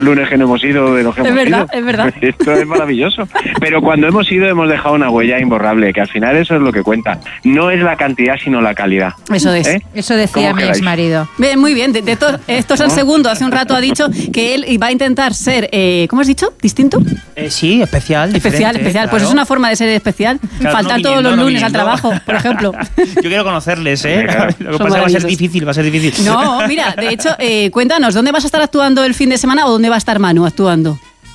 lunes que no hemos ido de los que hemos ido. Es verdad. Esto es maravilloso. Pero cuando hemos ido hemos dejado una huella imborrable, que al final eso es lo que cuenta. No es la cantidad, sino la calidad. Eso es. Eso decía mi exmarido. Muy bien, esto es el segundo. Hace un rato ha dicho que él iba a intentar ser, ¿cómo has dicho? ¿Distinto? Sí, especial. Especial. Claro. Pues es una forma de ser especial. Claro, Faltar todos los lunes al trabajo, por ejemplo. Yo quiero conocerles, ¿eh? Lo que pasa es que va a ser difícil. No, mira, de hecho, cuéntanos, ¿dónde vas a estar actuando el fin de semana o dónde va a estar Manu actuando?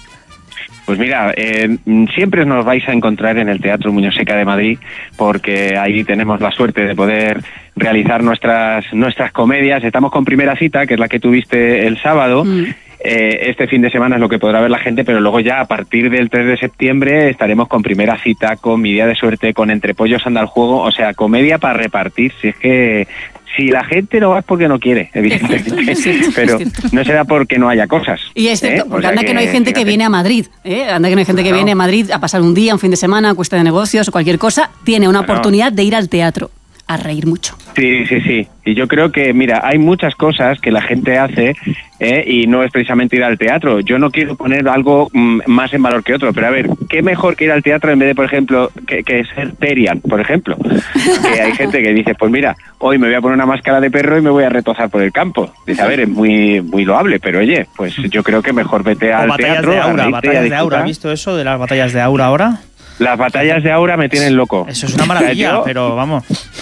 Pues mira, siempre nos vais a encontrar en el Teatro Muñoz Seca de Madrid, porque ahí tenemos la suerte de poder realizar nuestras comedias. Estamos con Primera Cita, que es la que tuviste el sábado. Este fin de semana es lo que podrá ver la gente, pero luego ya a partir del 3 de septiembre estaremos con Primera Cita, con Mi Día de Suerte, con Entre Pollos anda el juego, o sea, comedia para repartir. Si es que si la gente no va es porque no quiere, evidentemente, pero no será porque no haya cosas. Y es cierto, porque anda que no hay gente que viene a Madrid, anda que no hay gente que viene a Madrid a pasar un día, un fin de semana, cuesta de negocios o cualquier cosa, tiene una oportunidad de ir al teatro a reír mucho. Sí. Y yo creo que, mira, hay muchas cosas que la gente hace y no es precisamente ir al teatro. Yo no quiero poner algo más en valor que otro, pero a ver, ¿qué mejor que ir al teatro en vez de, por ejemplo, que ser Terian, por ejemplo? Que hay gente que dice, pues mira, hoy me voy a poner una máscara de perro y me voy a retozar por el campo. Dice, a ver, es muy loable, pero oye, pues yo creo que mejor vete al teatro. Batallas de aura, ¿has visto eso de las batallas de aura ahora? Las batallas de aura me tienen loco. Eso es una maravilla, pero vamos.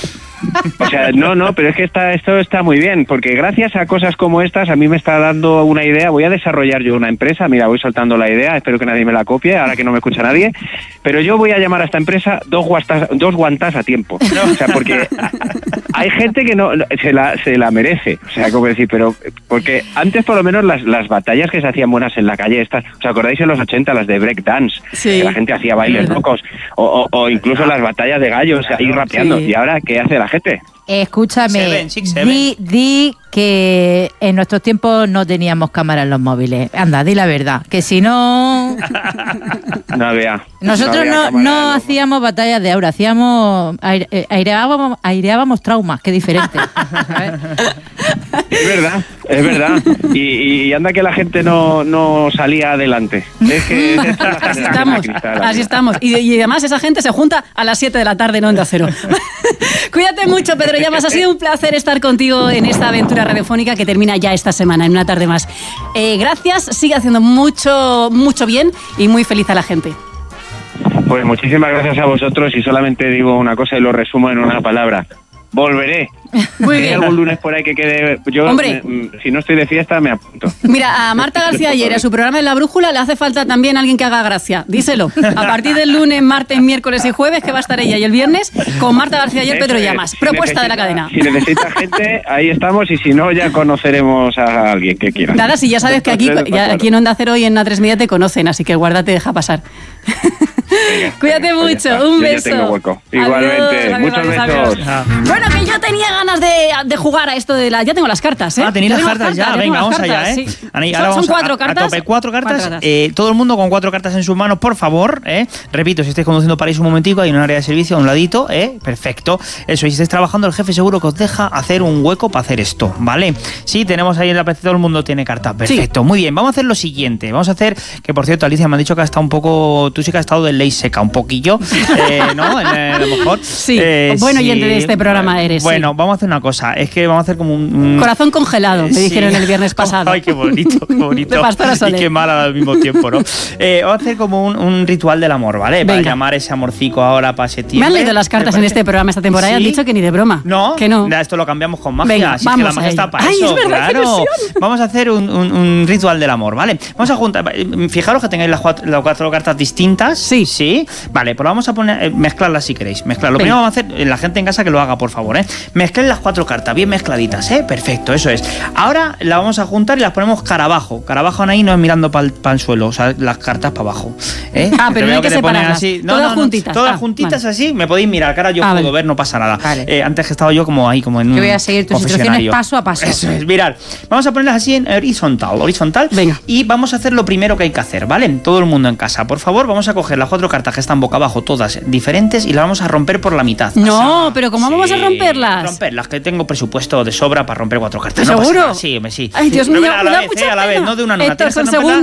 O sea, no, pero es que esto está muy bien, porque gracias a cosas como estas a mí me está dando una idea. Voy a desarrollar yo una empresa, mira, voy soltando la idea, espero que nadie me la copie, ahora que no me escucha nadie, pero yo voy a llamar a esta empresa dos guantas a tiempo. O sea, porque hay gente que no se la merece, o sea, como decir, pero porque antes por lo menos las batallas que se hacían buenas en la calle, estas, ¿os acordáis en los 80, las de breakdance? Sí. Que la gente hacía bailes locos, o incluso las batallas de gallos ahí rapeando, sí. Y ahora, ¿qué hace la gente? Escúchame, di que en nuestros tiempos no teníamos cámara en los móviles. Anda, di la verdad, que si no... No había. Nosotros no hacíamos batallas de aura, aireábamos traumas, qué diferente. Es verdad. Y anda que la gente no salía adelante. Es que así estamos. Y además esa gente se junta a las 7 de la tarde en Onda Cero. Cuídate mucho, Pedro Llamas. Ha sido un placer estar contigo en esta aventura radiofónica que termina ya esta semana, en una tarde más. Gracias, sigue haciendo mucho bien y muy feliz a la gente. Pues muchísimas gracias a vosotros y solamente digo una cosa y lo resumo en una palabra. Volveré. Muy bien. Hay algún lunes por ahí que quede... Yo, si no estoy de fiesta, me apunto. Mira, a Marta García ayer y a su programa En la Brújula le hace falta también alguien que haga gracia. Díselo. A partir del lunes, martes, miércoles y jueves, que va a estar ella y el viernes, con Marta García ayer, Pedro Llamas. Propuesta de la cadena. Si necesita gente, ahí estamos, y si no, ya conoceremos a alguien que quiera. Nada, si ya sabes que aquí en Onda Cero y en A3 Media te conocen, así que guárdate, deja pasar. Cuídate mucho, un beso. Yo tengo hueco. Igualmente, muchos besos. Bueno, que yo tenía ganas de jugar a esto de la... Ya tengo las cartas, ¿eh? Tenéis las cartas ya. Venga, vamos allá, ¿eh? Sí. Ahora Son 4 cartas. A tope, 4 cartas. Todo el mundo con 4 cartas en sus manos, por favor, ¿eh? Repito, si estáis conduciendo, paráis un momentico, hay un área de servicio a un ladito, ¿eh? Perfecto. Eso, y si estáis trabajando, el jefe seguro que os deja hacer un hueco para hacer esto, ¿vale? Sí, tenemos ahí en la PC, todo el mundo tiene cartas. Perfecto, sí. Muy bien. Vamos a hacer lo siguiente. Vamos a hacer, que por cierto, Alicia, me han dicho que ha estado un poco... Tú sí que has estado de ley seca, un poquillo, ¿no? A lo mejor. Sí, bueno, sí. oyente de este programa eres. Bueno, sí. Vamos a hacer una cosa. Es que vamos a hacer como un... Corazón congelado, me dijeron el viernes pasado. Ay, qué bonito, qué bonito. De Pastora Soler. Y qué mal al mismo tiempo, ¿no? Vamos a hacer como un ritual del amor, ¿vale? Venga. Para llamar ese amorcico ahora para septiembre. Me han leído las cartas en este programa esta temporada y han dicho que ni de broma. ¿No? Que no. Esto lo cambiamos con magia. Venga, así que la magia está para eso. Es verdad, claro. Vamos a hacer un ritual del amor, ¿vale? Vamos a juntar... Fijaros que tengáis las 4 cartas distintas. Sí. Sí. Vale, pues vamos a poner... mezclarlas si queréis. Lo primero vamos a hacer, la gente en casa que lo haga, por favor, ¿eh? Mezclen las 4 cartas, bien mezcladitas, ¿eh? Perfecto, eso es. Ahora las vamos a juntar y las ponemos cara abajo. Cara abajo ahí no es mirando para el suelo, o sea, las cartas para abajo, ¿eh? Pero no hay que separarlas. Todas juntitas. Todas juntitas, vale. Así, me podéis mirar, cara yo puedo ver, no pasa nada. Vale. Antes que estaba yo como ahí, como en un... Yo voy a seguir tus instrucciones paso a paso. Eso es, mirad. Vamos a ponerlas así en horizontal. Venga. Y vamos a hacer lo primero que hay que hacer, ¿vale? Todo el mundo en casa, por favor, vamos a coger las 4 cartas que están boca abajo, todas diferentes, y las vamos a romper por la mitad. No, pero ¿cómo vamos a romperlas? las que tengo presupuesto de sobra para romper 4 cartas. ¿Seguro? Sí, hombre, sí. Ay, Dios mío, a la vez, ¿eh? A la vez, no de una en una. Héctor, son